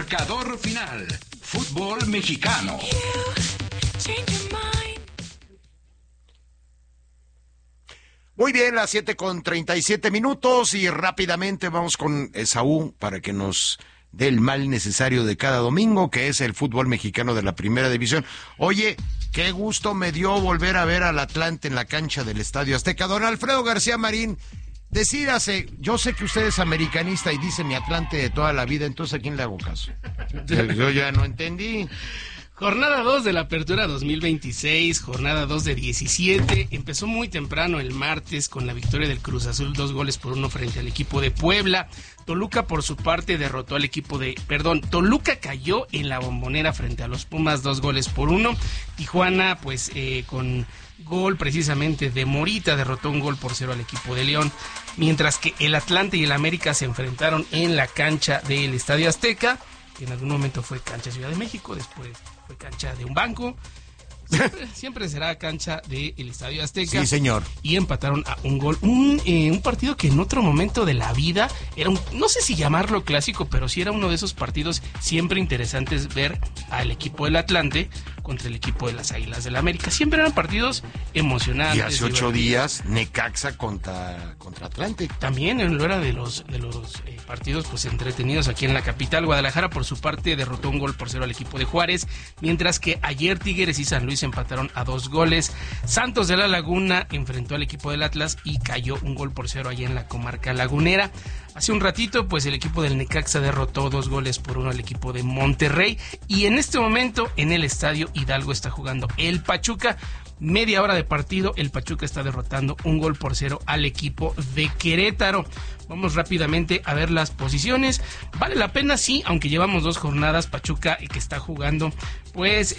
Marcador final. Fútbol mexicano. Muy bien, las 7:37 y rápidamente vamos con Esaú para que nos dé el mal necesario de cada domingo, que es el fútbol mexicano de la Primera División. Oye, qué gusto me dio volver a ver al Atlante en la cancha del Estadio Azteca. Don Alfredo García Marín, decídase, yo sé que usted es americanista y dice mi Atlante de toda la vida, entonces ¿a quién le hago caso? Yo ya no entendí. Jornada 2 de la Apertura 2026, jornada 2 de 17, empezó muy temprano el martes con la victoria del Cruz Azul, 2-1 frente al equipo de Puebla. Toluca por su parte derrotó al Toluca cayó en la Bombonera frente a los Pumas, 2-1. Tijuana, pues con gol precisamente de Morita, derrotó 1-0 al equipo de León, mientras que el Atlante y el América se enfrentaron en la cancha del Estadio Azteca, que en algún momento fue cancha Ciudad de México, después fue cancha de un banco. Siempre será cancha del Estadio Azteca. Sí, señor. Y empataron a un gol. Un partido que en otro momento de la vida era no sé si llamarlo clásico, pero sí era uno de esos partidos siempre interesantes ver al equipo del Atlante contra el equipo de las Águilas del América. Siempre eran partidos emocionantes. Y hace 8 días, Necaxa contra Atlante. También lo era de los partidos pues entretenidos aquí en la capital. Guadalajara, por su parte, derrotó 1-0 al equipo de Juárez, mientras que ayer Tigres y San Luis empataron a 2 goles. Santos de la Laguna enfrentó al equipo del Atlas y cayó 1-0 allá en la comarca lagunera. Hace un ratito, pues el equipo del Necaxa derrotó 2-1 al equipo de Monterrey. Y en este momento, en el Estadio Hidalgo está jugando el Pachuca. Media hora de partido, el Pachuca está derrotando 1-0 al equipo de Querétaro. Vamos rápidamente a ver las posiciones. Vale la pena, sí, aunque llevamos 2 jornadas. Pachuca, que está jugando, pues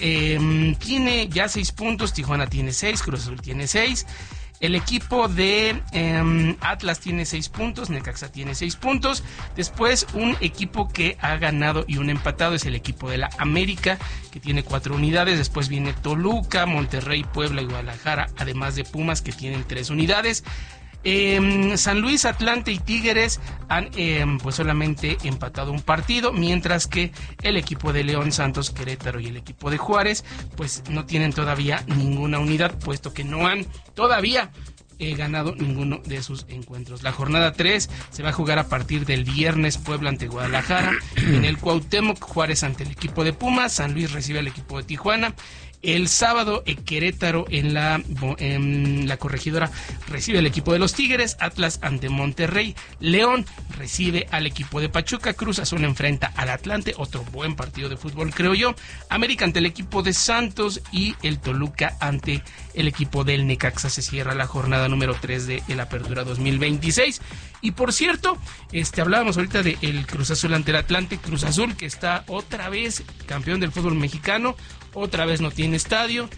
tiene ya 6 puntos. Tijuana tiene 6, Cruz Azul tiene 6. El equipo de Atlas tiene 6 puntos, Necaxa tiene 6 puntos. Después, un equipo que ha ganado y un empatado es el equipo de la América, que tiene 4 unidades. Después viene Toluca, Monterrey, Puebla y Guadalajara, además de Pumas, que tienen 3 unidades. San Luis, Atlante y Tigres han pues solamente empatado un partido, mientras que el equipo de León, Santos, Querétaro y el equipo de Juárez pues no tienen todavía ninguna unidad, puesto que no han todavía ganado ninguno de sus encuentros. La jornada 3 se va a jugar a partir del viernes. Puebla ante Guadalajara, en el Cuauhtémoc, Juárez ante el equipo de Pumas, San Luis recibe al equipo de Tijuana. El sábado, Querétaro en la Corregidora recibe al equipo de los Tigres, Atlas ante Monterrey, León recibe al equipo de Pachuca, Cruz Azul enfrenta al Atlante, otro buen partido de fútbol creo yo, América ante el equipo de Santos y el Toluca ante el equipo del Necaxa. Se cierra la jornada número 3 de la Apertura 2026. Y por cierto, hablábamos ahorita del Cruz Azul ante el Atlante, Cruz Azul que está otra vez campeón del fútbol mexicano, otra vez no tiene estadio.